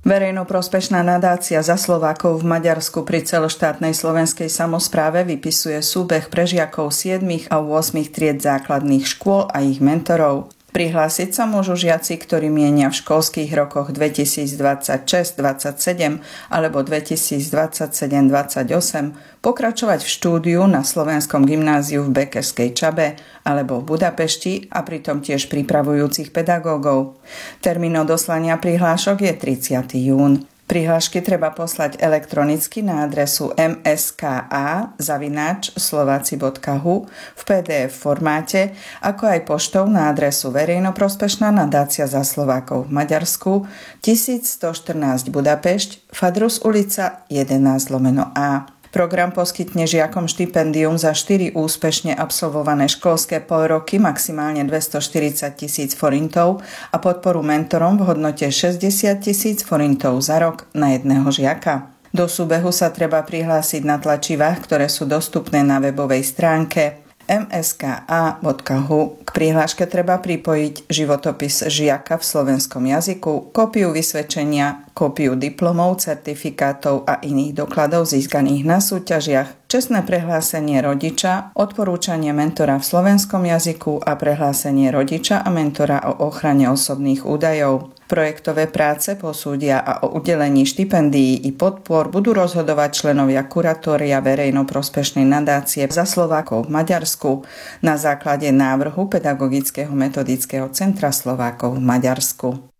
Verejnoprospešná nadácia Za Slovákov v Maďarsku pri celoštátnej slovenskej samospráve vypisuje súbeh pre žiakov 7. a 8. tried základných škôl a ich mentorov. Prihlásiť sa môžu žiaci, ktorí mienia v školských rokoch 2026-27 alebo 2027-28 pokračovať v štúdiu na Slovenskom gymnáziu v Bekešskej Čabe alebo v Budapešti a pritom tiež pripravujúcich pedagógov. Termín odoslania prihlášok je 30. jún. Prihlášky treba poslať elektronicky na adresu mska@slovaci.hu v PDF formáte, ako aj poštou na adresu Verejnoprospešná nadácia Za Slovákov v Maďarsku 1114 Budapešť, Fadrus ulica 11/A. Program poskytne žiakom štipendium za 4 úspešne absolvované školské polroky maximálne 240 000 forintov a podporu mentorom v hodnote 60 000 forintov za rok na jedného žiaka. Do súbehu sa treba prihlásiť na tlačivách, ktoré sú dostupné na webovej stránke mska.hu. K prihláške treba pripojiť životopis žiaka v slovenskom jazyku, kópiu vysvedčenia, kópiu diplomov, certifikátov a iných dokladov získaných na súťažiach, čestné prehlásenie rodiča, odporúčanie mentora v slovenskom jazyku a prehlásenie rodiča a mentora o ochrane osobných údajov. Projektové práce posúdia a o udelení štipendií i podpor budú rozhodovať členovia kuratória verejnoprospešnej nadácie Za Slovákov v Maďarsku na základe návrhu Pedagogického metodického centra Slovákov v Maďarsku.